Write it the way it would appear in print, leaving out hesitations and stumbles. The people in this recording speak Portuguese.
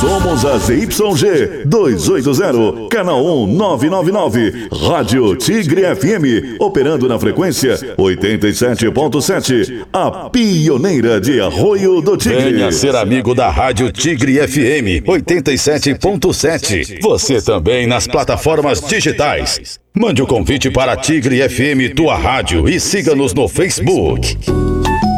Somos a ZYG 280, canal 1999, Rádio Tigre FM, operando na frequência 87.7, a pioneira de Arroio do Tigre. Venha ser amigo da Rádio Tigre FM 87.7. Você também nas plataformas digitais. Mande o convite para Tigre FM, tua rádio, e siga-nos no Facebook.